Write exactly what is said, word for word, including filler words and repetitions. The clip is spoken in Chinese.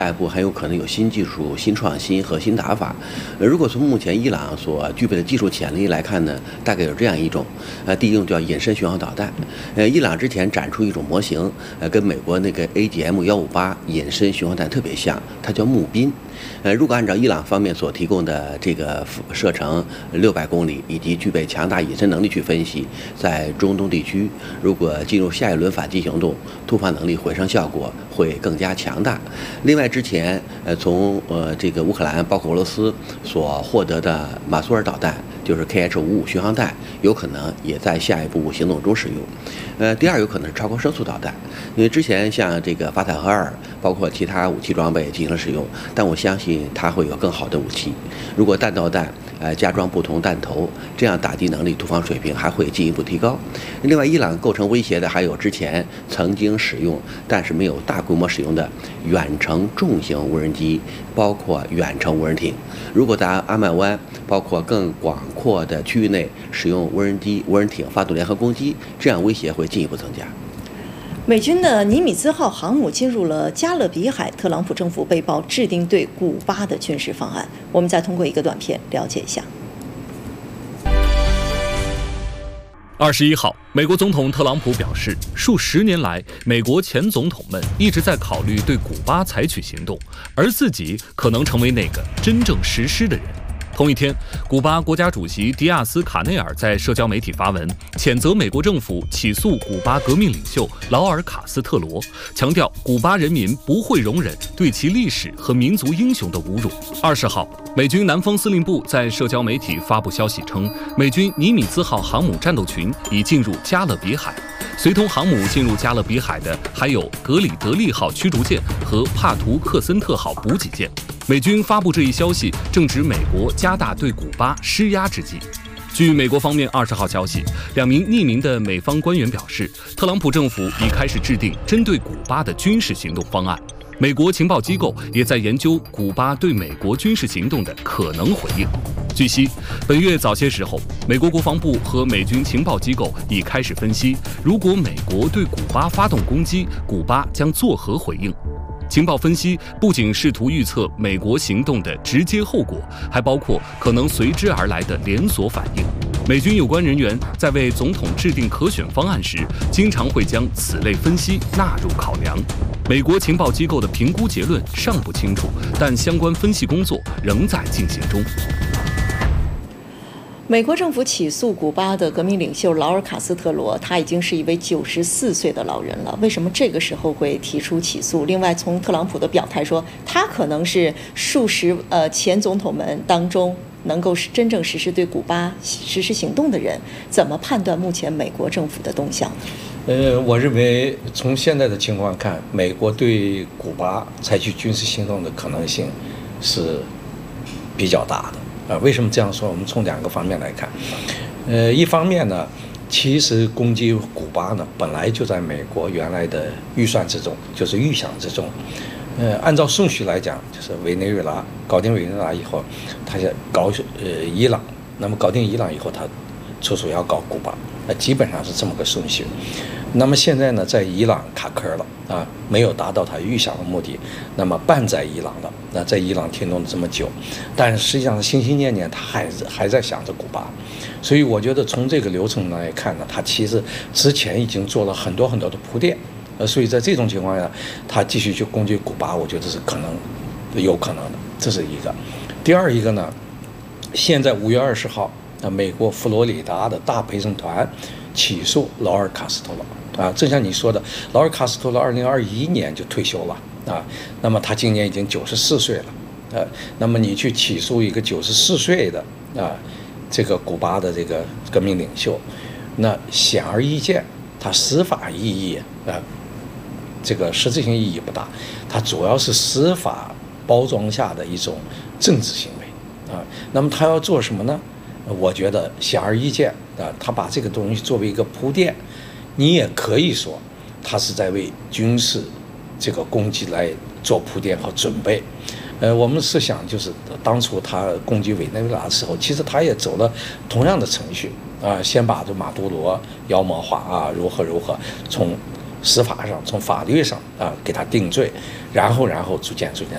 下一步很有可能有新技术、新创新和新打法。呃，如果从目前伊朗所具备的技术潜力来看呢，大概有这样一种，呃，第一种叫隐身巡航导弹。呃，伊朗之前展出一种模型，呃，跟美国那个 A G M 一五八隐身巡航弹特别像，它叫木宾。呃，如果按照伊朗方面所提供的这个射程六百公里以及具备强大隐身能力去分析，在中东地区，如果进入下一轮反击行动，突破能力回升效果会更加强大。另外，之前呃从呃这个乌克兰包括俄罗斯所获得的马苏尔导弹，就是 K H 五五巡航弹，有可能也在下一步行动中使用。呃，第二有可能是超高声速导弹，因为之前像这个法塔赫二，包括其他武器装备进行了使用，但我相信它会有更好的武器。如果弹道弹呃加装不同弹头，这样打击能力、突防水平还会进一步提高。另外，伊朗构成威胁的还有之前曾经使用但是没有大规模使用的远程重型无人机，包括远程无人艇。如果在阿曼湾包括更广阔的区域内使用无人机、无人艇发动联合攻击，这样威胁会进一步增加。 美军的尼米兹号航母进入了加勒比海，特朗普政府被曝制定对古巴的军事方案。我们再通过一个短片了解一下。 二十一号，美国总统特朗普表示，数十年来，美国前总统们一直在考虑对古巴采取行动，而自己可能成为那个真正实施的人。同一天，古巴国家主席迪亚斯卡内尔在社交媒体发文，谴责美国政府起诉古巴革命领袖劳尔卡斯特罗，强调古巴人民不会容忍对其历史和民族英雄的侮辱。二十号，美军南方司令部在社交媒体发布消息称，美军尼米兹号航母战斗群已进入加勒比海。随同航母进入加勒比海的还有格里德利号驱逐舰和帕图克森特号补给舰。美军发布这一消息，正值美国加大对古巴施压之际。据美国方面二十号消息，两名匿名的美方官员表示，特朗普政府已开始制定针对古巴的军事行动方案。美国情报机构也在研究古巴对美国军事行动的可能回应。据悉，本月早些时候，美国国防部和美军情报机构已开始分析，如果美国对古巴发动攻击，古巴将作何回应。情报分析不仅试图预测美国行动的直接后果，还包括可能随之而来的连锁反应。美军有关人员在为总统制定可选方案时，经常会将此类分析纳入考量。美国情报机构的评估结论尚不清楚，但相关分析工作仍在进行中。 美国政府起诉古巴的革命领袖劳尔卡斯特罗，他已经是一位九十四岁的老人了。为什么这个时候会提出起诉？另外，从特朗普的表态说，他可能是数十呃前总统们当中能够真正实施对古巴实施行动的人，怎么判断目前美国政府的动向呢？ 呃，我认为从现在的情况看，美国对古巴采取军事行动的可能性是比较大的。啊，为什么这样说？我们从两个方面来看。呃，一方面呢，其实攻击古巴呢，本来就在美国原来的预算之中，就是预想之中。呃，按照顺序来讲，就是委内瑞拉搞定委内瑞拉以后，他要搞呃伊朗，那么搞定伊朗以后，他出手要搞古巴，那基本上是这么个顺序。那么现在呢，在伊朗卡壳了啊，没有达到他预想的目的，那么半在伊朗了。那在伊朗停顿了这么久，但是实际上心心念念他还还在想着古巴，所以我觉得从这个流程来看呢，他其实之前已经做了很多很多的铺垫，呃，所以在这种情况下，他继续去攻击古巴，我觉得是可能有可能的，这是一个。第二一个呢，现在五月二十号，那美国佛罗里达的大陪审团起诉劳尔卡斯特罗啊，正像你说的，劳尔卡斯特罗二零二一年就退休了。啊，那么他今年已经九十四岁了，呃，那么你去起诉一个九十四岁的啊，这个古巴的这个革命领袖，那显而易见，他司法意义啊，这个实质性意义不大，它主要是司法包装下的一种政治行为啊。那么他要做什么呢？我觉得显而易见啊，他把这个东西作为一个铺垫，你也可以说他是在为军事这个攻击来做铺垫和准备。呃，我们是想，就是当初他攻击委内瑞拉的时候，其实他也走了同样的程序啊，先把这马杜罗妖魔化啊，如何如何，从司法上、从法律上啊给他定罪，然后然后逐渐逐渐